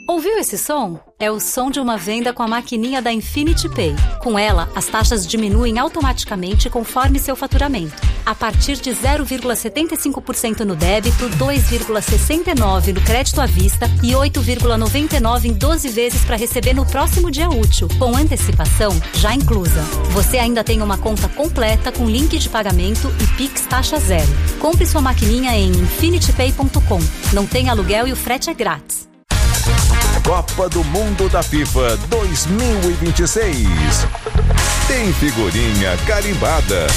Ouviu esse som? É o som de uma venda com a maquininha da Infinity Pay. Com ela, as taxas diminuem automaticamente conforme seu faturamento. A partir de 0,75% no débito, 2,69% no crédito à vista e 8,99% em 12 vezes para receber no próximo dia útil, com antecipação já inclusa. Você ainda tem uma conta completa com link de pagamento e Pix taxa zero. Compre sua maquininha em infinitypay.com. Não tem aluguel e o frete é grátis. Copa do Mundo da FIFA 2026. Tem figurinha carimbada.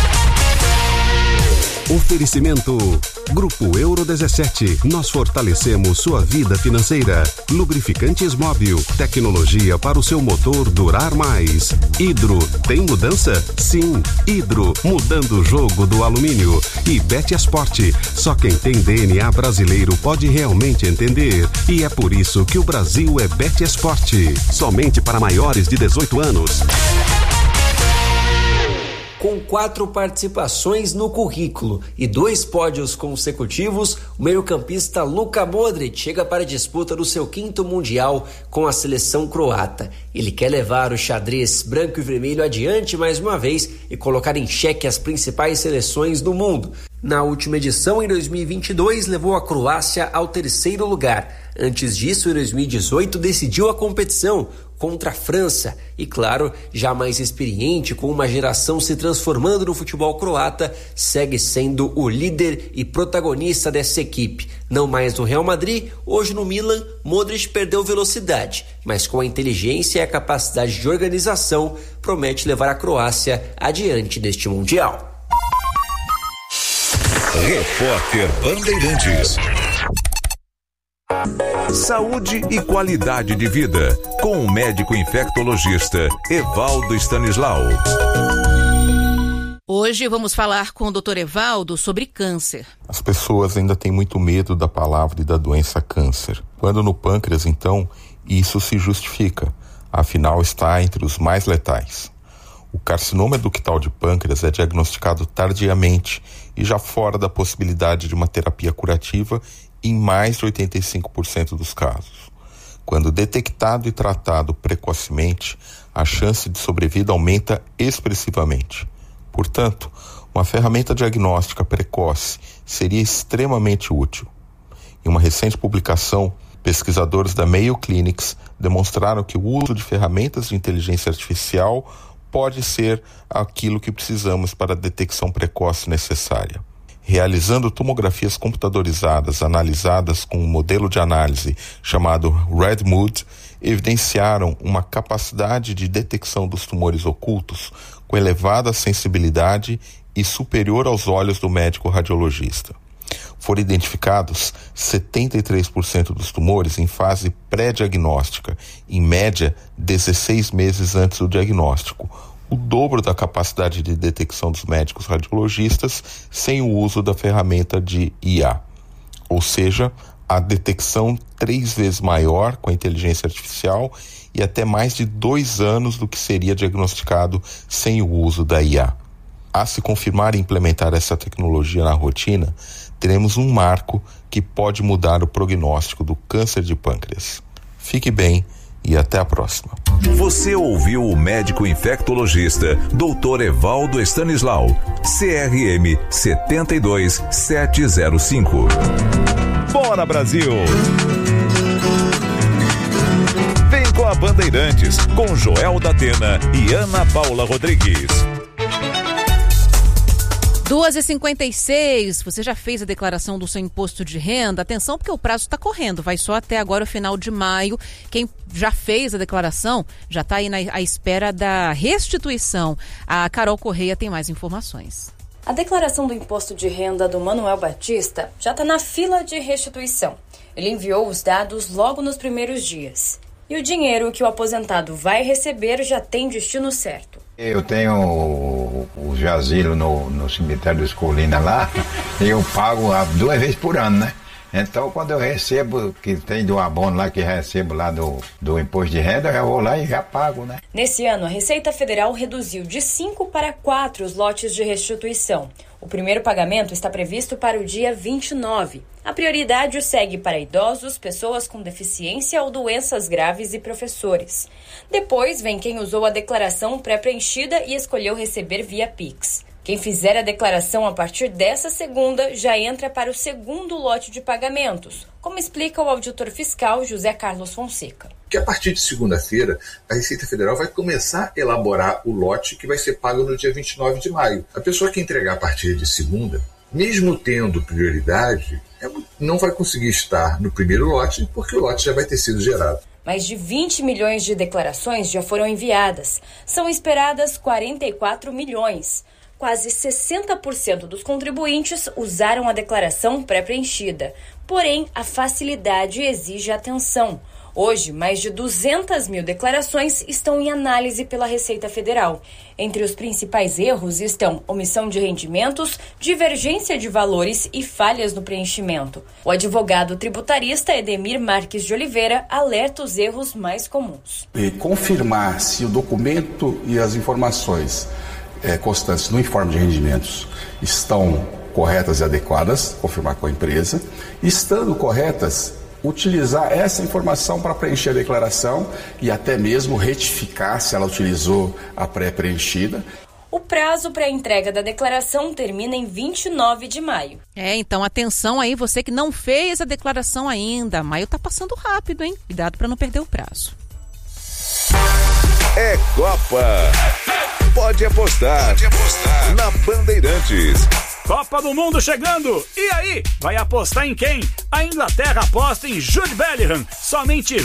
Oferecimento Grupo Euro 17. Nós fortalecemos sua vida financeira. Lubrificantes Móbil. Tecnologia para o seu motor durar mais. Hidro. Tem mudança? Sim. Hidro. Mudando o jogo do alumínio. E Betesport. Só quem tem DNA brasileiro pode realmente entender. E é por isso que o Brasil é Betesport. Somente para maiores de 18 anos. Com 4 participações no currículo e 2 pódios consecutivos, o meio-campista Luka Modric chega para a disputa do seu 5º Mundial com a seleção croata. Ele quer levar o xadrez branco e vermelho adiante mais uma vez e colocar em xeque as principais seleções do mundo. Na última edição, em 2022, levou a Croácia ao 3º lugar. Antes disso, em 2018, decidiu a competição contra a França. E claro, já mais experiente, com uma geração se transformando no futebol croata, segue sendo o líder e protagonista dessa equipe. Não mais no Real Madrid, hoje no Milan, Modric perdeu velocidade, mas com a inteligência e a capacidade de organização, promete levar a Croácia adiante neste Mundial. Repórter Bandeirantes. Saúde e qualidade de vida, com o médico infectologista Evaldo Stanislau. Hoje vamos falar com o Dr. Evaldo sobre câncer. As pessoas ainda têm muito medo da palavra e da doença câncer. Quando no pâncreas, então, isso se justifica. Afinal, está entre os mais letais. O carcinoma ductal de pâncreas é diagnosticado tardiamente e já fora da possibilidade de uma terapia curativa em mais de 85% dos casos. Quando detectado e tratado precocemente, a chance de sobrevida aumenta expressivamente. Portanto, uma ferramenta diagnóstica precoce seria extremamente útil. Em uma recente publicação, pesquisadores da Mayo Clinics demonstraram que o uso de ferramentas de inteligência artificial pode ser aquilo que precisamos para a detecção precoce necessária. Realizando tomografias computadorizadas analisadas com um modelo de análise chamado RedMood, evidenciaram uma capacidade de detecção dos tumores ocultos com elevada sensibilidade e superior aos olhos do médico radiologista. Foram identificados 73% dos tumores em fase pré-diagnóstica, em média 16 meses antes do diagnóstico, o dobro da capacidade de detecção dos médicos radiologistas sem o uso da ferramenta de IA. Ou seja, a detecção 3 vezes maior com a inteligência artificial e até mais de 2 anos do que seria diagnosticado sem o uso da IA. A se confirmar e implementar essa tecnologia na rotina, teremos um marco que pode mudar o prognóstico do câncer de pâncreas. Fique bem e até a próxima. Você ouviu o médico infectologista Dr. Evaldo Stanislau, CRM 72705. Bora, Brasil! Vem com a Bandeirantes, com Joel da Atena e Ana Paula Rodrigues. 2h56, você já fez a declaração do seu imposto de renda? Atenção, porque o prazo está correndo, vai só até agora o final de maio. Quem já fez a declaração já está aí à espera da restituição. A Carol Correia tem mais informações. A declaração do imposto de renda do Manuel Batista já está na fila de restituição. Ele enviou os dados logo nos primeiros dias. E o dinheiro que o aposentado vai receber já tem destino certo. Eu tenho o jazilo no cemitério dos Colinas lá e eu pago 2 vezes por ano, né? Então, quando eu recebo, que tem do abono lá, que recebo lá do imposto de renda, eu já vou lá e já pago, né? Nesse ano, a Receita Federal reduziu de 5 para 4 os lotes de restituição. O primeiro pagamento está previsto para o dia 29. A prioridade segue para idosos, pessoas com deficiência ou doenças graves e professores. Depois vem quem usou a declaração pré-preenchida e escolheu receber via Pix. Quem fizer a declaração a partir dessa segunda já entra para o segundo lote de pagamentos, como explica o auditor fiscal José Carlos Fonseca. Que a partir de segunda-feira, a Receita Federal vai começar a elaborar o lote que vai ser pago no dia 29 de maio. A pessoa que entregar a partir de segunda, mesmo tendo prioridade, não vai conseguir estar no primeiro lote, porque o lote já vai ter sido gerado. Mais de 20 milhões de declarações já foram enviadas. São esperadas 44 milhões. Quase 60% dos contribuintes usaram a declaração pré-preenchida. Porém, a facilidade exige atenção. Hoje, mais de 200 mil declarações estão em análise pela Receita Federal. Entre os principais erros estão omissão de rendimentos, divergência de valores e falhas no preenchimento. O advogado tributarista Edemir Marques de Oliveira alerta os erros mais comuns. Confirmar se o documento e as informações constantes no informe de rendimentos estão corretas e adequadas, confirmar com a empresa. Estando corretas, utilizar essa informação para preencher a declaração e até mesmo retificar se ela utilizou a pré-preenchida. O prazo para a entrega da declaração termina em 29 de maio. Então atenção aí, você que não fez a declaração ainda. Maio tá passando rápido, hein? Cuidado para não perder o prazo. É Copa. Pode apostar na Bandeirantes. Copa do Mundo chegando. E aí, vai apostar em quem? A Inglaterra aposta em Jude Bellingham. Somente